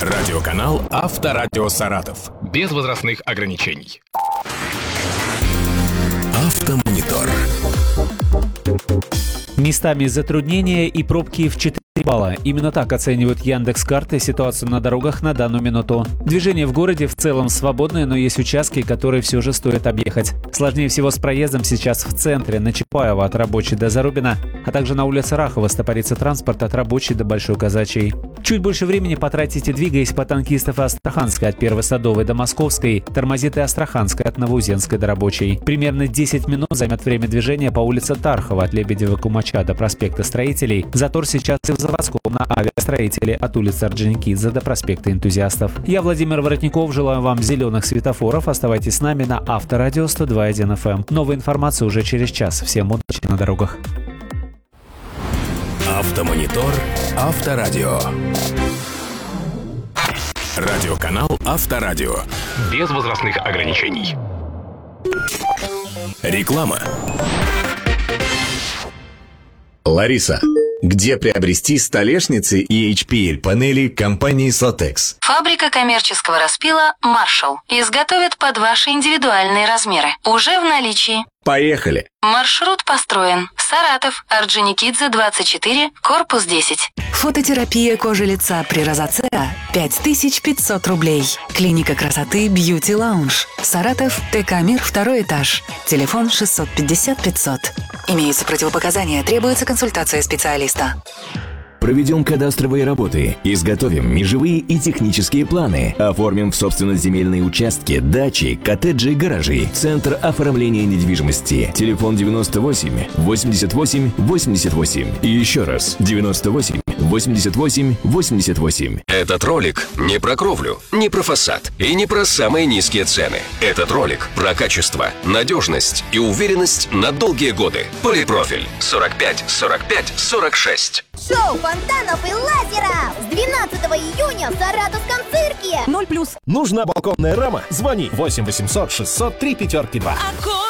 Радиоканал Авторадио Саратов. Без возрастных ограничений. Автомонитор. Местами затруднения и пробки в 4 балла. Именно так оценивают Яндекс.Карты ситуацию на дорогах на данную минуту. Движение в городе в целом свободное, но есть участки, которые все же стоит объехать. Сложнее всего с проездом сейчас в центре, на Чапаева от Рабочей до Зарубина, а также на улице Рахова стопорится транспорт от Рабочей до Большой Казачьей. Чуть больше времени потратите, двигаясь по Танкистов и Астраханской от Первой Садовой до Московской, тормозит и Астраханская от Новоузенской до Рабочей. Примерно 10 минут займет время движения по улице Тархова от Лебедева-Кумача до проспекта Строителей. Затор сейчас и в Заводском на Авиастроителей от улицы Орджоникидзе до проспекта Энтузиастов. Я, Владимир Воротников, желаю вам зеленых светофоров. Оставайтесь с нами на Авторадио 102.1 FM. Новая информация уже через час. Всем удачи на дорогах. Автомонитор. Авторадио. Радиоканал Авторадио. Без возрастных ограничений. Реклама. Лариса, где приобрести столешницы и HPL-панели компании Sotex? Фабрика коммерческого распила «Маршалл» изготовит под ваши индивидуальные размеры. Уже в наличии. Поехали! Маршрут построен. Саратов, Орджоникидзе, 24, корпус 10. Фототерапия кожи лица при розацеа 5500 рублей. Клиника красоты Beauty Lounge. Саратов, ТК Мир, 2 этаж. Телефон 650 500. Имеются противопоказания, требуется консультация специалиста. Проведем кадастровые работы, изготовим межевые и технические планы, оформим в собственность земельные участки, дачи, коттеджи, гаражи. Центр оформления недвижимости. Телефон 98 88 88. И еще раз 98 88 88. Этот ролик не про кровлю, не про фасад и не про самые низкие цены. Этот ролик про качество, надежность и уверенность на долгие годы. Полипрофиль 45 45 46. Шоу фонтанов и лазеров с 12 июня в Саратовском цирке. 0+. Нужна балконная рама? Звони 8 800 600 3 5 2.